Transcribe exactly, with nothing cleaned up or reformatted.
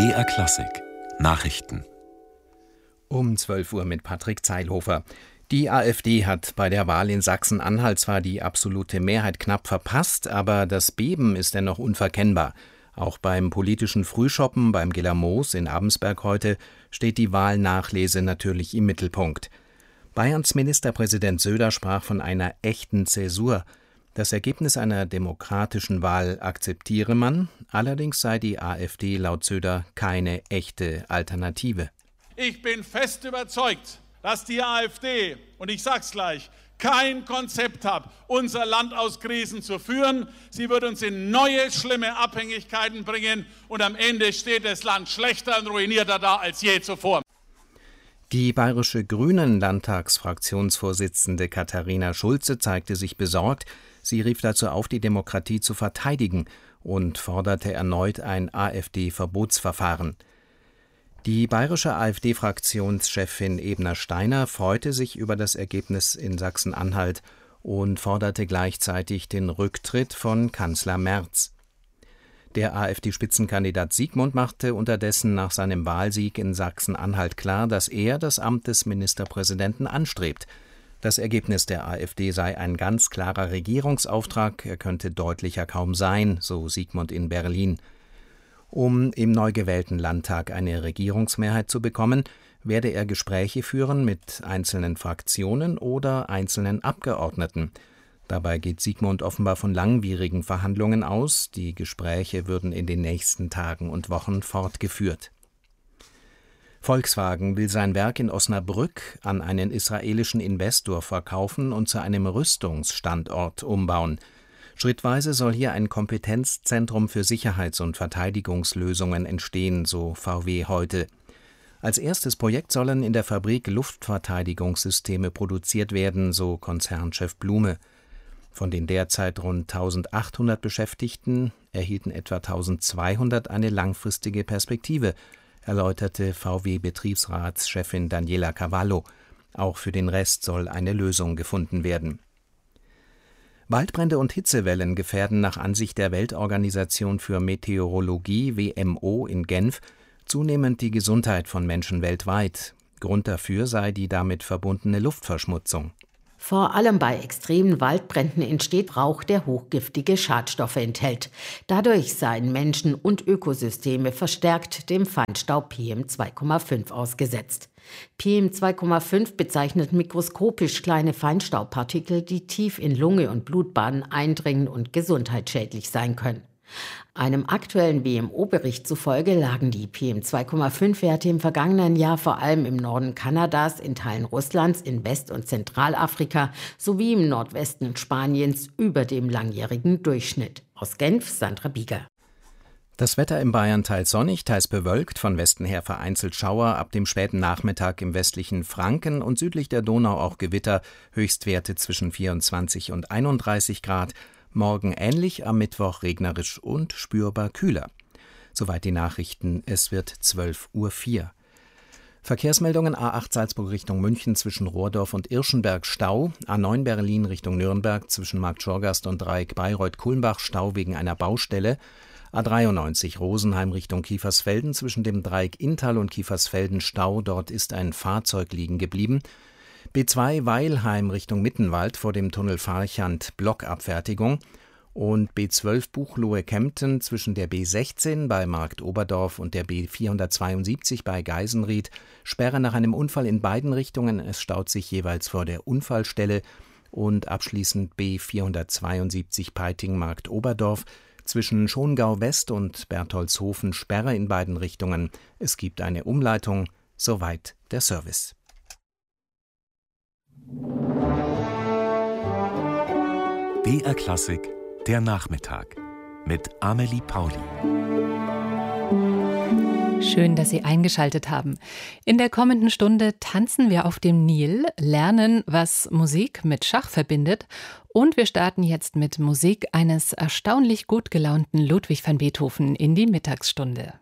B R Klassik Nachrichten Um zwölf Uhr mit Patrick Zeilhofer. Die AfD hat bei der Wahl in Sachsen-Anhalt zwar die absolute Mehrheit knapp verpasst, aber das Beben ist dennoch unverkennbar. Auch beim politischen Frühschoppen beim Gillermoos in Abensberg heute steht die Wahlnachlese natürlich im Mittelpunkt. Bayerns Ministerpräsident Söder sprach von einer echten Zäsur. Das Ergebnis einer demokratischen Wahl akzeptiere man, allerdings sei die AfD laut Söder keine echte Alternative. Ich bin fest überzeugt, dass die AfD, und ich sag's gleich, kein Konzept hat, unser Land aus Krisen zu führen. Sie wird uns in neue, schlimme Abhängigkeiten bringen und am Ende steht das Land schlechter und ruinierter da als je zuvor. Die bayerische Grünen-Landtagsfraktionsvorsitzende Katharina Schulze zeigte sich besorgt. Sie rief dazu auf, die Demokratie zu verteidigen und forderte erneut ein AfD-Verbotsverfahren. Die bayerische AfD-Fraktionschefin Ebner-Steiner freute sich über das Ergebnis in Sachsen-Anhalt und forderte gleichzeitig den Rücktritt von Kanzler Merz. Der AfD-Spitzenkandidat Siegmund machte unterdessen nach seinem Wahlsieg in Sachsen-Anhalt klar, dass er das Amt des Ministerpräsidenten anstrebt. Das Ergebnis der AfD sei ein ganz klarer Regierungsauftrag, er könnte deutlicher kaum sein, so Siegmund in Berlin. Um im neu gewählten Landtag eine Regierungsmehrheit zu bekommen, werde er Gespräche führen mit einzelnen Fraktionen oder einzelnen Abgeordneten. Dabei geht Siegmund offenbar von langwierigen Verhandlungen aus. Die Gespräche würden in den nächsten Tagen und Wochen fortgeführt. Volkswagen will sein Werk in Osnabrück an einen israelischen Investor verkaufen und zu einem Rüstungsstandort umbauen. Schrittweise soll hier ein Kompetenzzentrum für Sicherheits- und Verteidigungslösungen entstehen, so V W heute. Als erstes Projekt sollen in der Fabrik Luftverteidigungssysteme produziert werden, so Konzernchef Blume. Von den derzeit rund eintausendachthundert Beschäftigten erhielten etwa eintausendzweihundert eine langfristige Perspektive, erläuterte V W-Betriebsratschefin Daniela Cavallo. Auch für den Rest soll eine Lösung gefunden werden. Waldbrände und Hitzewellen gefährden nach Ansicht der Weltorganisation für Meteorologie W M O in Genf zunehmend die Gesundheit von Menschen weltweit. Grund dafür sei die damit verbundene Luftverschmutzung. Vor allem bei extremen Waldbränden entsteht Rauch, der hochgiftige Schadstoffe enthält. Dadurch seien Menschen und Ökosysteme verstärkt dem Feinstaub P M zwei Komma fünf ausgesetzt. P M zwei Komma fünf bezeichnet mikroskopisch kleine Feinstaubpartikel, die tief in Lunge und Blutbahnen eindringen und gesundheitsschädlich sein können. Einem aktuellen W M O-Bericht zufolge lagen die P M zwei Komma fünf Werte im vergangenen Jahr vor allem im Norden Kanadas, in Teilen Russlands, in West- und Zentralafrika sowie im Nordwesten Spaniens über dem langjährigen Durchschnitt. Aus Genf, Sandra Bieger. Das Wetter in Bayern teils sonnig, teils bewölkt, von Westen her vereinzelt Schauer, ab dem späten Nachmittag im westlichen Franken und südlich der Donau auch Gewitter, Höchstwerte zwischen vierundzwanzig und einunddreißig Grad. Morgen ähnlich, am Mittwoch regnerisch und spürbar kühler. Soweit die Nachrichten, es wird zwölf Uhr vier. Verkehrsmeldungen: A acht Salzburg Richtung München zwischen Rohrdorf und Irschenberg Stau, A neun Berlin Richtung Nürnberg zwischen Marktschorgast und Dreieck Bayreuth-Kulmbach Stau wegen einer Baustelle, A dreiundneunzig Rosenheim Richtung Kiefersfelden zwischen dem Dreieck Inntal und Kiefersfelden Stau, dort ist ein Fahrzeug liegen geblieben, B zwei Weilheim Richtung Mittenwald vor dem Tunnel Farchant Blockabfertigung und B zwölf Buchloe-Kempten zwischen der B sechzehn bei Markt Oberdorf und der B vierhundertzweiundsiebzig bei Geisenried. Sperre nach einem Unfall in beiden Richtungen, es staut sich jeweils vor der Unfallstelle. Und abschließend B vierhundertzweiundsiebzig Peiting Markt Oberdorf zwischen Schongau West und Bertholdshofen Sperre in beiden Richtungen. Es gibt eine Umleitung, soweit der Service. B R Klassik, der Nachmittag mit Amelie Pauli. Schön, dass Sie eingeschaltet haben. In der kommenden Stunde tanzen wir auf dem Nil, lernen, was Musik mit Schach verbindet und wir starten jetzt mit Musik eines erstaunlich gut gelaunten Ludwig van Beethoven in die Mittagsstunde.